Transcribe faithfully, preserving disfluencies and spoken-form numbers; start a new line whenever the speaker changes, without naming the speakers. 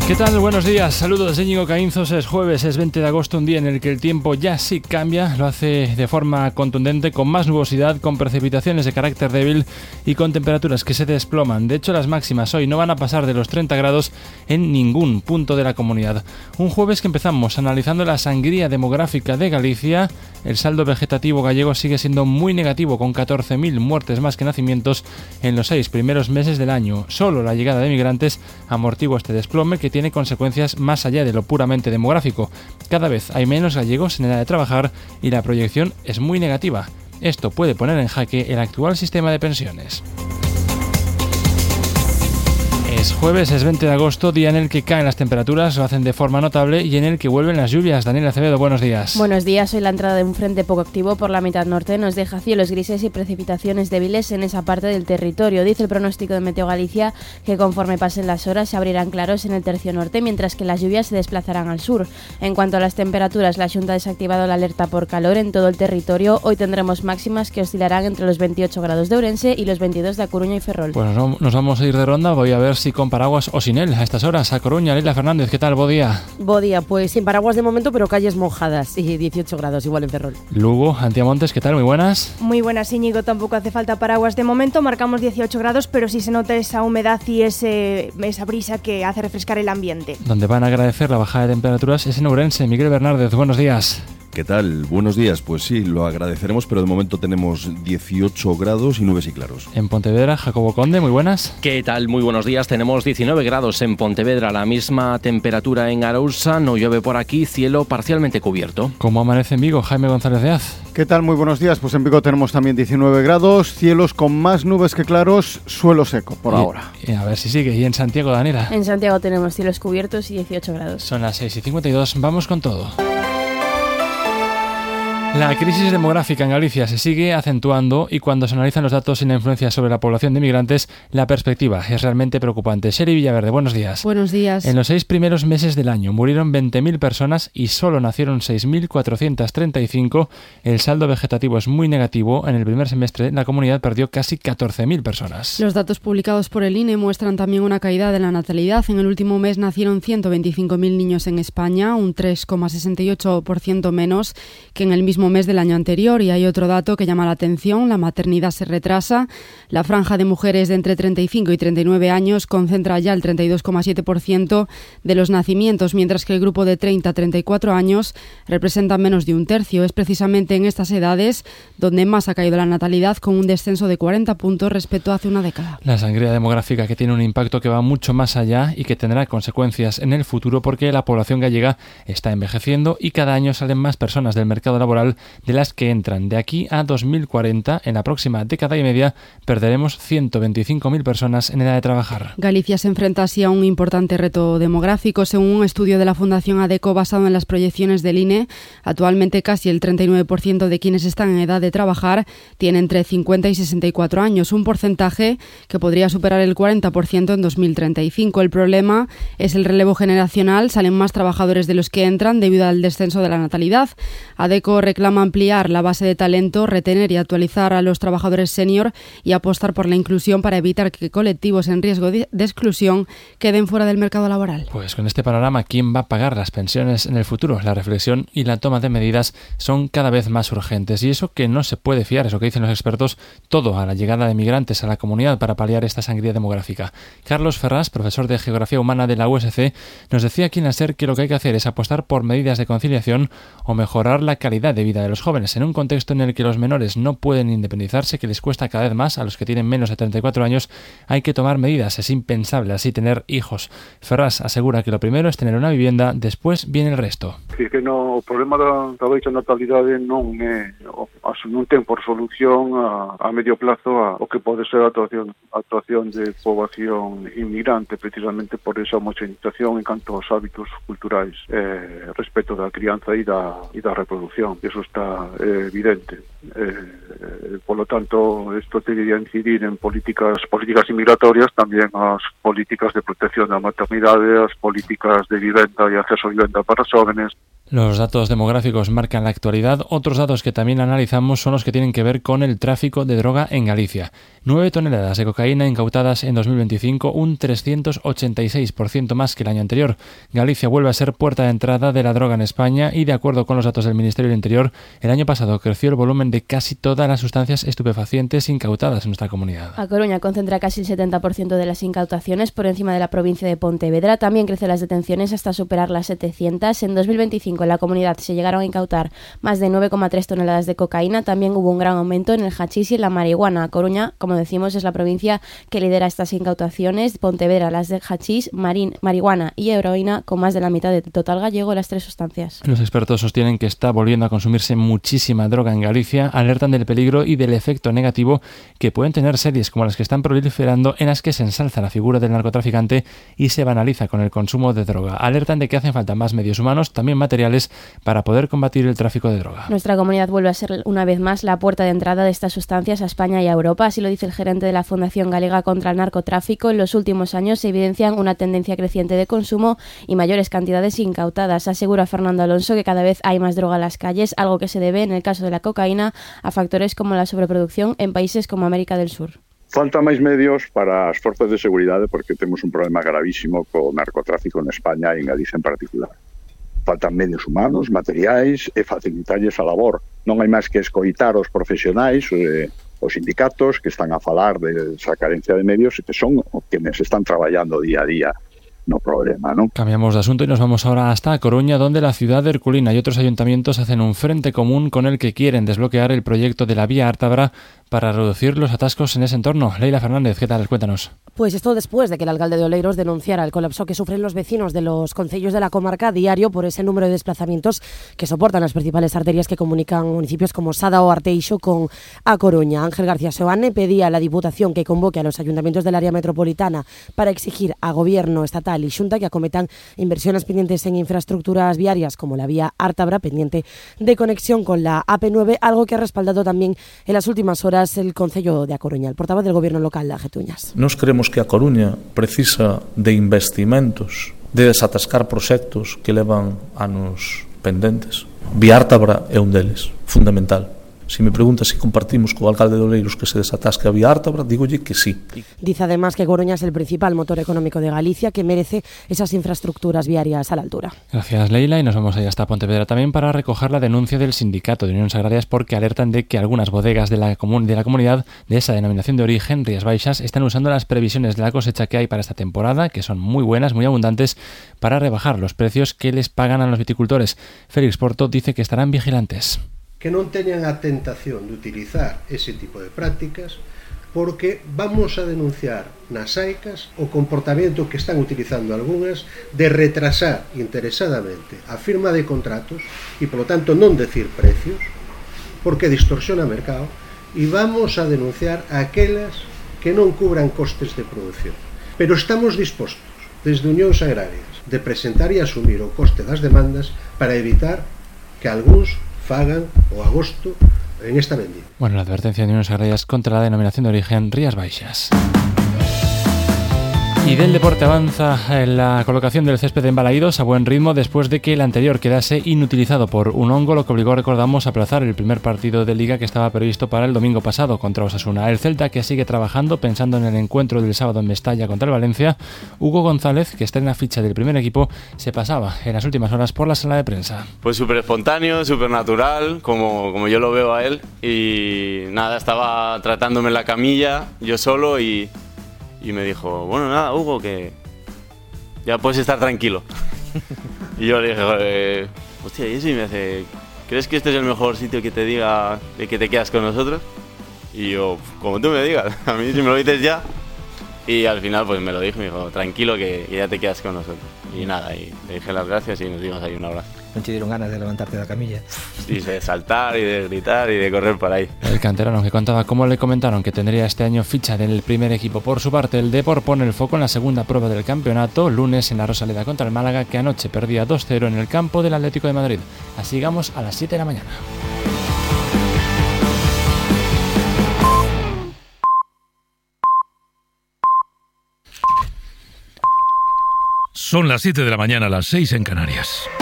¿Qué tal? Buenos días, saludos de Íñigo Caínzos. Es jueves, es veinte de agosto, un día en el que el tiempo ya sí cambia, lo hace de forma contundente, con más nubosidad, con precipitaciones de carácter débil y con temperaturas que se desploman. De hecho, las máximas hoy no van a pasar de los treinta grados en ningún punto de la comunidad. Un jueves que empezamos analizando la sangría demográfica de Galicia. El saldo vegetativo gallego sigue siendo muy negativo, con catorce mil muertes más que nacimientos en los seis primeros meses del año. Solo la llegada de migrantes amortigua este desplome, que tiene consecuencias más allá de lo puramente demográfico. Cada vez hay menos gallegos en edad de trabajar y la proyección es muy negativa. Esto puede poner en jaque el actual sistema de pensiones. Es jueves, es veinte de agosto, día en el que caen las temperaturas, lo hacen de forma notable y en el que vuelven las lluvias. Daniela Acevedo, buenos días.
Buenos días. Hoy la entrada de un frente poco activo por la mitad norte nos deja cielos grises y precipitaciones débiles en esa parte del territorio. Dice el pronóstico de Meteo Galicia que conforme pasen las horas se abrirán claros en el tercio norte, mientras que las lluvias se desplazarán al sur. En cuanto a las temperaturas, la Xunta ha desactivado la alerta por calor en todo el territorio. Hoy tendremos máximas que oscilarán entre los veintiocho grados de Ourense y los veintidós de A Coruña y Ferrol.
Pues nos vamos a ir de ronda, voy a ver si con paraguas o sin él a estas horas. A Coruña, Leila Fernández, ¿qué tal? Bo día.
Bo día, pues sin paraguas de momento, pero calles mojadas y dieciocho grados igual en Ferrol.
Lugo, Antiamontes, ¿qué tal? Muy buenas.
Muy buenas, Íñigo, tampoco hace falta paraguas de momento, marcamos dieciocho grados, pero sí se nota esa humedad y ese, esa brisa que hace refrescar el ambiente.
Donde van a agradecer la bajada de temperaturas es en Ourense. Miguel Bernárdez, buenos días.
¿Qué tal? Buenos días. Pues sí, lo agradeceremos, pero de momento tenemos dieciocho grados y nubes y claros.
En Pontevedra, Jacobo Conde, muy buenas.
¿Qué tal? Muy buenos días. Tenemos diecinueve grados en Pontevedra, la misma temperatura en Arousa, no llueve por aquí, cielo parcialmente cubierto.
¿Cómo amanece en Vigo, Jaime González de Az?
¿Qué tal? Muy buenos días. Pues en Vigo tenemos también diecinueve grados, cielos con más nubes que claros, suelo seco por
y,
ahora.
Y a ver si sigue. ¿Y en Santiago, Daniela?
En Santiago tenemos cielos cubiertos y dieciocho grados.
Son las seis y cincuenta y dos, vamos con todo. La crisis demográfica en Galicia se sigue acentuando y cuando se analizan los datos y la influencia sobre la población de migrantes, la perspectiva es realmente preocupante. Sherry Villaverde, buenos días.
Buenos días.
En los seis primeros meses del año murieron veinte mil personas y solo nacieron seis mil cuatrocientos treinta y cinco. El saldo vegetativo es muy negativo. En el primer semestre la comunidad perdió casi catorce mil personas.
Los datos publicados por el I N E muestran también una caída de la natalidad. En el último mes nacieron ciento veinticinco mil niños en España, un tres coma sesenta y ocho por ciento menos que en el mismo mes del año anterior. Y hay otro dato que llama la atención: la maternidad se retrasa. La franja de mujeres de entre treinta y cinco y treinta y nueve años concentra ya el treinta y dos coma siete por ciento de los nacimientos, mientras que el grupo de treinta a treinta y cuatro años representa menos de un tercio. Es precisamente en estas edades donde más ha caído la natalidad, con un descenso de cuarenta puntos respecto a hace una década.
La sangría demográfica, que tiene un impacto que va mucho más allá y que tendrá consecuencias en el futuro, porque la población gallega está envejeciendo y cada año salen más personas del mercado laboral de las que entran. De aquí a dos mil cuarenta, en la próxima década y media, perderemos ciento veinticinco mil personas en edad de trabajar.
Galicia se enfrenta así a un importante reto demográfico. Según un estudio de la Fundación ADECO basado en las proyecciones del I N E, actualmente casi el treinta y nueve por ciento de quienes están en edad de trabajar tienen entre cincuenta y sesenta y cuatro años, un porcentaje que podría superar el cuarenta por ciento en dos mil treinta y cinco. El problema es el relevo generacional. Salen más trabajadores de los que entran debido al descenso de la natalidad. ADECO reclama ampliar la base de talento, retener y actualizar a los trabajadores senior y apostar por la inclusión para evitar que colectivos en riesgo de exclusión queden fuera del mercado laboral.
Pues con este panorama, ¿quién va a pagar las pensiones en el futuro? La reflexión y la toma de medidas son cada vez más urgentes, y eso que no se puede fiar, eso que dicen los expertos, todo a la llegada de migrantes a la comunidad para paliar esta sangría demográfica. Carlos Ferrás, profesor de Geografía Humana de la U S C, nos decía aquí en la SER que lo que hay que hacer es apostar por medidas de conciliación o mejorar la calidad de vida de los jóvenes, en un contexto en el que los menores no pueden independizarse, que les cuesta cada vez más a los que tienen menos de treinta y cuatro años. Hay que tomar medidas, es impensable así tener hijos. Ferraz asegura que lo primero es tener una vivienda, después viene el resto.
Sí, que no, o problema da, da baixa natalidade non é, non ten por solución a, a medio plazo a, o que pode ser a actuación, a actuación de poboación inmigrante, precisamente por esa homogeneización en canto aos hábitos culturais eh, respecto da crianza e da, e da reproducción. Eso está eh, evidente. Eh, por lo tanto, esto debería incidir en políticas políticas inmigratorias, también as políticas de protección da maternidade, as políticas de vivenda e acceso a vivenda para os jóvenes.
Los datos demográficos marcan la actualidad. Otros datos que también analizamos son los que tienen que ver con el tráfico de droga en Galicia. Nueve toneladas de cocaína incautadas en dos mil veinticinco, un trescientos ochenta y seis por ciento más que el año anterior. Galicia vuelve a ser puerta de entrada de la droga en España y, de acuerdo con los datos del Ministerio del Interior, el año pasado creció el volumen de casi todas las sustancias estupefacientes incautadas en nuestra comunidad.
A Coruña concentra casi el setenta por ciento de las incautaciones, por encima de la provincia de Pontevedra. También crecen las detenciones hasta superar las setecientas. En dos mil veinticinco en la comunidad se llegaron a incautar más de nueve coma tres toneladas de cocaína. También hubo un gran aumento en el hachís y en la marihuana. Coruña, como decimos, es la provincia que lidera estas incautaciones. Pontevedra las de hachís, marín, marihuana y heroína, con más de la mitad del total gallego, las tres sustancias.
Los expertos sostienen que está volviendo a consumirse muchísima droga en Galicia. Alertan del peligro y del efecto negativo que pueden tener series como las que están proliferando, en las que se ensalza la figura del narcotraficante y se banaliza con el consumo de droga. Alertan de que hacen falta más medios humanos, también materiales, para poder combatir el tráfico de droga.
Nuestra comunidad vuelve a ser una vez más la puerta de entrada de estas sustancias a España y a Europa. Así lo dice el gerente de la Fundación Galega contra el Narcotráfico. En los últimos años se evidencian una tendencia creciente de consumo y mayores cantidades incautadas. Asegura Fernando Alonso que cada vez hay más droga en las calles, algo que se debe, en el caso de la cocaína, a factores como la sobreproducción en países como América del Sur.
Falta máis medios para as forzas de seguridade porque temos un problema gravísimo co narcotráfico en España e en Galicia en particular. Faltan medios humanos, materiais e facilitarlles a labor. Non hai máis que escoitar os profesionais, eh, os sindicatos que están a falar de esa carencia de medios e que son os que están traballando día a día no problema, ¿no?
Cambiamos de asunto y nos vamos ahora hasta Coruña, donde la ciudad de Herculina y otros ayuntamientos hacen un frente común con el que quieren desbloquear el proyecto de la vía Ártabra para reducir los atascos en ese entorno. Leila Fernández, ¿qué tal? Cuéntanos.
Pues esto después de que el alcalde de Oleiros denunciara el colapso que sufren los vecinos de los concellos de la comarca diario por ese número de desplazamientos que soportan las principales arterias que comunican municipios como Sada o Arteixo con A Coruña. Ángel García Seoane pedía a la Diputación que convoque a los ayuntamientos del área metropolitana para exigir a Gobierno estatal y Xunta que acometan inversiones pendientes en infraestructuras viarias como la vía Ártabra, pendiente de conexión con la A P nueve, algo que ha respaldado también en las últimas horas el Concello de A Coruña. El portavoz del Gobierno local, Getuñas.
Nos creemos que A Coruña precisa de investimentos, de desatascar proxectos que levan anos pendentes. Vía Ártabra é un deles, fundamental. Si me pregunta si compartimos co alcalde de Oleiros que se desatasque a vía Ártabra, dígolle que sí.
Dice además que Coruña es el principal motor económico de Galicia, que merece esas infraestructuras viarias a la altura.
Gracias, Leila, y nos vamos allá hasta Pontevedra también para recoger la denuncia del Sindicato de Uniones Agrarias, porque alertan de que algunas bodegas de la, comun- de la comunidad de esa denominación de origen, Rías Baixas, están usando las previsiones de la cosecha que hay para esta temporada, que son muy buenas, muy abundantes, para rebajar los precios que les pagan a los viticultores. Félix Porto dice que estarán vigilantes.
Que non teñan a tentación de utilizar ese tipo de prácticas, porque vamos a denunciar nas saicas o comportamento que están utilizando algunhas de retrasar interesadamente a firma de contratos e, polo tanto, non decir precios, porque distorsiona o mercado, e vamos a denunciar a aquelas que non cubran costes de produción. Pero estamos dispostos, desde Unións Agrarias, de presentar e asumir o coste das demandas para evitar que algúns fagan o agosto en esta vendimia.
Bueno, la advertencia de Uniones Agrarias contra la denominación de origen Rías Baixas. Y del deporte avanza en la colocación del césped en Balaídos a buen ritmo después de que el anterior quedase inutilizado por un hongo, lo que obligó, recordamos, a aplazar el primer partido de Liga que estaba previsto para el domingo pasado contra Osasuna. El Celta, que sigue trabajando pensando en el encuentro del sábado en Mestalla contra el Valencia. Hugo González, que está en la ficha del primer equipo, se pasaba en las últimas horas por la sala de prensa.
Pues súper espontáneo, súper natural, como, como yo lo veo a él. Y nada, estaba tratándome en la camilla, yo solo, y... Y me dijo, bueno, nada, Hugo, que ya puedes estar tranquilo. Y yo le dije, eh, hostia, y eso, y me dice, ¿crees que este es el mejor sitio que te diga de que te quedas con nosotros? Y yo, como tú me digas, a mí si me lo dices ya. Y al final pues me lo dijo, me dijo, tranquilo que, que ya te quedas con nosotros. Y nada, y le dije las gracias y nos dimos ahí un abrazo.
¿No te dieron ganas de levantarte de la camilla?
Sí, de saltar y de gritar y de correr por ahí.
El canterano, que contaba cómo le comentaron que tendría este año ficha del primer equipo. Por su parte, el Depor pone el foco en la segunda prueba del campeonato, lunes en la Rosaleda contra el Málaga, que anoche perdía dos cero en el campo del Atlético de Madrid. Así llegamos a las siete de la mañana.
Son las siete de la mañana, las seis en Canarias.